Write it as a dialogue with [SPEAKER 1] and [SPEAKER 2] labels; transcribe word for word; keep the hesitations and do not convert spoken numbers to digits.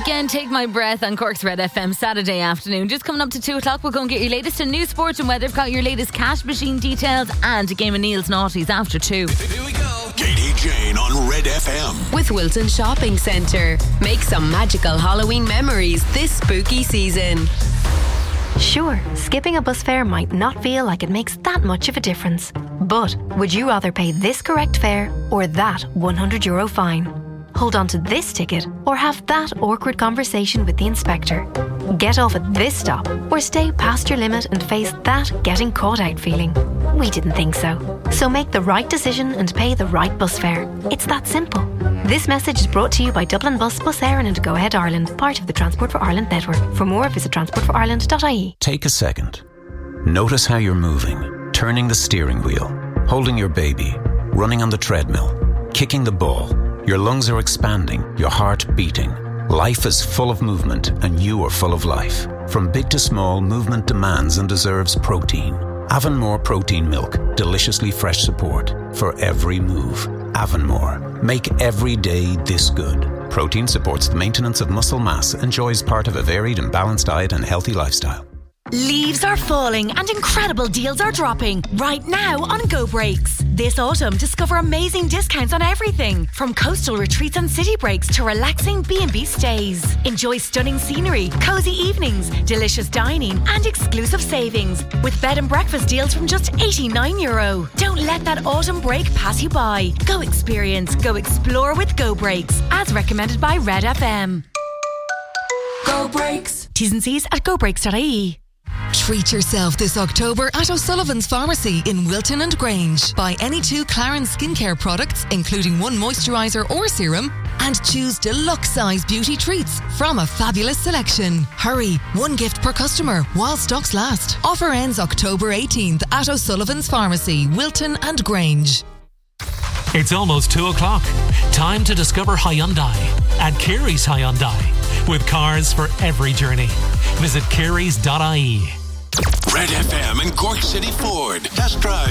[SPEAKER 1] Weekend, Take My Breath on Cork's Red F M Saturday afternoon. Just coming up to two o'clock, we'll go and get your latest in news, sports and weather. We've got your latest cash machine details and a game of Neil's Naughties after two.
[SPEAKER 2] Here we go. Katie Jane on Red F M.
[SPEAKER 3] With Wilton Shopping Centre. Make some magical Halloween memories this spooky season.
[SPEAKER 4] Sure, skipping a bus fare might not feel like it makes that much of a difference. But would you rather pay this correct fare or that one hundred euro fine? Hold on to this ticket or have that awkward conversation with the inspector? Get off at this stop or stay past your limit and face that getting caught out feeling? We didn't think so. So make the right decision and pay the right bus fare. It's that simple. This message is brought to you by Dublin Bus, Bus Éireann and Go Ahead Ireland, part of the Transport for Ireland network. For more, visit transport for ireland dot I E.
[SPEAKER 5] Take a second. Notice how you're moving, turning the steering wheel, holding your baby, running on the treadmill, kicking the ball. Your lungs are expanding, your heart beating. Life is full of movement and you are full of life. From big to small, movement demands and deserves protein. Avonmore Protein Milk, deliciously fresh support for every move. Avonmore, make every day this good. Protein supports the maintenance of muscle mass, enjoys part of a varied and balanced diet and healthy lifestyle.
[SPEAKER 6] Leaves are falling and incredible deals are dropping right now on Go Breaks. This autumn, discover amazing discounts on everything from coastal retreats and city breaks to relaxing B and B stays. Enjoy stunning scenery, cozy evenings, delicious dining and exclusive savings with bed and breakfast deals from just eighty-nine euro. Don't let that autumn break pass you by. Go experience, go explore with Go Breaks, as recommended by Red F M. Go Breaks. T's and C's at go breaks dot I E.
[SPEAKER 7] Treat yourself this October at O'Sullivan's Pharmacy in Wilton and Grange. Buy any two Clarins skincare products, including one moisturiser or serum, and choose deluxe size beauty treats from a fabulous selection. Hurry, one gift per customer while stocks last. Offer ends October eighteenth at O'Sullivan's Pharmacy, Wilton and Grange.
[SPEAKER 8] It's almost two o'clock. Time to discover Hyundai at Kerry's Hyundai, with cars for every journey. Visit kerrys dot I E.
[SPEAKER 2] Red F M and Cork City Ford. Test drive